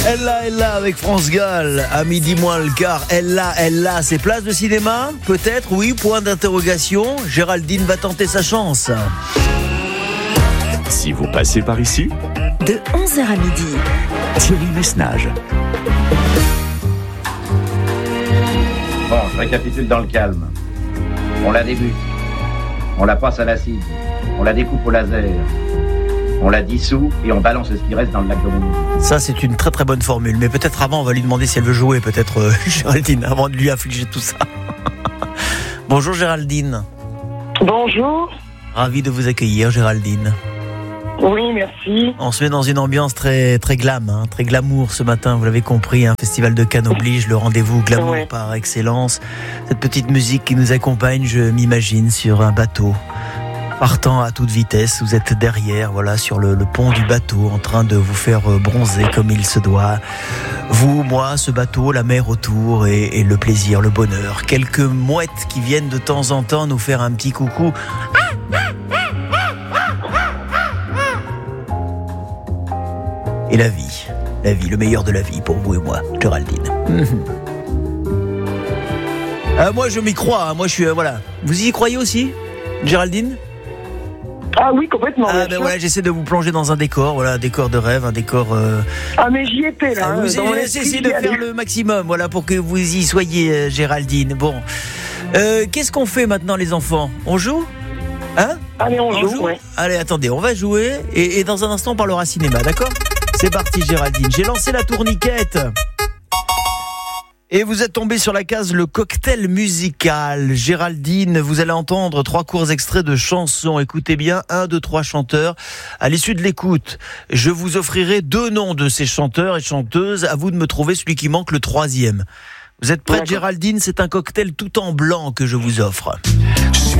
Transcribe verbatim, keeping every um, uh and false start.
Elle là, elle là avec France Gall à midi moins le quart. Elle là, elle là, c'est place de cinéma? Peut-être, oui, point d'interrogation. Géraldine va tenter sa chance. Si vous passez par ici, de onze heures à midi. Thierry Messnage. Bon, je récapitule dans le calme. On la débute. On la passe à l'acide. On la découpe au laser. On la dissout et on balance ce qui reste dans le lac d'Omoni. Ça, c'est une très très bonne formule. Mais peut-être avant, on va lui demander si elle veut jouer, peut-être, euh, Géraldine, avant de lui infliger tout ça. Bonjour Géraldine. Bonjour. Ravi de vous accueillir, Géraldine. Oui, merci. On se met dans une ambiance très très glam, hein, très glamour ce matin, vous l'avez compris, un festival de Cannes oblige, le rendez-vous glamour ouais. par excellence. Cette petite musique qui nous accompagne, je m'imagine, sur un bateau, partant à toute vitesse. Vous êtes derrière, voilà, sur le, le pont du bateau, en train de vous faire bronzer comme il se doit. Vous, moi, ce bateau, la mer autour et, et le plaisir, le bonheur. Quelques mouettes qui viennent de temps en temps nous faire un petit coucou. Et la vie, la vie, le meilleur de la vie pour vous et moi, Géraldine. Mmh. Euh, moi, je m'y crois. Hein, moi, je suis euh, voilà. Vous y croyez aussi, Géraldine? Ah oui, complètement. Ah ben voilà, j'essaie de vous plonger dans un décor, voilà, un décor de rêve, un décor. Euh... Ah mais j'y étais là. Ah, vous hein, essayez de faire le maximum, voilà, pour que vous y soyez, euh, Géraldine. Bon, euh, qu'est-ce qu'on fait maintenant, les enfants? On joue? Hein? Allez, on, on joue. joue Ouais. Allez, attendez, on va jouer et, et dans un instant, on parlera cinéma, d'accord? C'est parti, Géraldine. J'ai lancé la tourniquette. Et vous êtes tombé sur la case le cocktail musical. Géraldine, vous allez entendre trois courts extraits de chansons. Écoutez bien, un, deux, trois chanteurs. À l'issue de l'écoute, je vous offrirai deux noms de ces chanteurs et chanteuses. À vous de me trouver celui qui manque, le troisième. Vous êtes prête, Géraldine? C'est un cocktail tout en blanc que je vous offre.